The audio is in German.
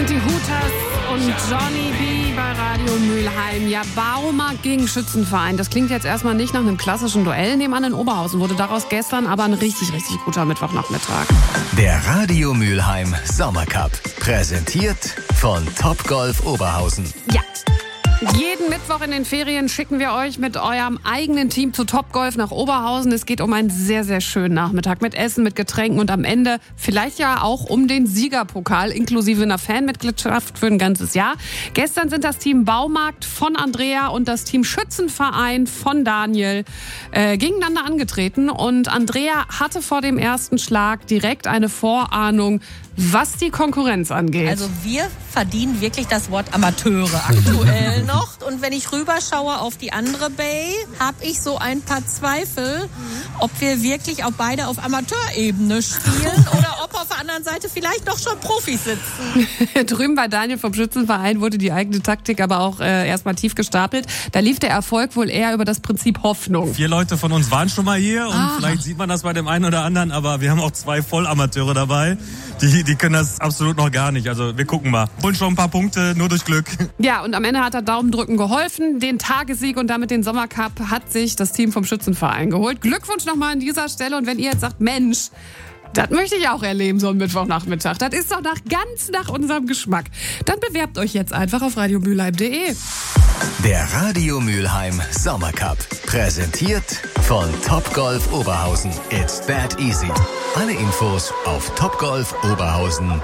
sind die Hooters und Johnny B. bei Radio Mülheim. Ja, Baumarkt gegen Schützenverein. Das klingt jetzt erstmal nicht nach einem klassischen Duell. Nebenan in Oberhausen wurde daraus gestern aber ein richtig, richtig guter Mittwochnachmittag. Der Radio Mülheim Sommercup. Präsentiert von Topgolf Oberhausen. Ja. Jeden Mittwoch in den Ferien schicken wir euch mit eurem eigenen Team zu Topgolf nach Oberhausen. Es geht um einen sehr, sehr schönen Nachmittag mit Essen, mit Getränken und am Ende vielleicht ja auch um den Siegerpokal inklusive einer Fanmitgliedschaft für ein ganzes Jahr. Gestern sind das Team Baumarkt von Andrea und das Team Schützenverein von Daniel gegeneinander angetreten. Und Andrea hatte vor dem ersten Schlag direkt eine Vorahnung, was die Konkurrenz angeht. Also wir verdienen wirklich das Wort Amateure aktuell noch. Und wenn ich rüberschaue auf die andere Bay, habe ich so ein paar Zweifel, ob wir wirklich auch beide auf Amateurebene spielen oder ob auf der anderen Seite vielleicht doch schon Profis sitzen. Drüben bei Daniel vom Schützenverein wurde die eigene Taktik aber auch erstmal tief gestapelt. Da lief der Erfolg wohl eher über das Prinzip Hoffnung. 4 Leute von uns waren schon mal hier und vielleicht sieht man das bei dem einen oder anderen, aber wir haben auch 2 Vollamateure dabei. Die können das absolut noch gar nicht. Also wir gucken mal. Holen schon ein paar Punkte, nur durch Glück. Ja, und am Ende hat der Daumendrücken geholfen. Den Tagessieg und damit den Sommercup hat sich das Team vom Schützenverein geholt. Glückwunsch nochmal an dieser Stelle. Und wenn ihr jetzt sagt, Mensch, das möchte ich auch erleben, so einen Mittwochnachmittag. Das ist doch ganz nach unserem Geschmack. Dann bewerbt euch jetzt einfach auf radiomülheim.de. Der Radio Mülheim Sommercup. Präsentiert von Topgolf Oberhausen. It's that easy. Alle Infos auf topgolfoberhausen.de.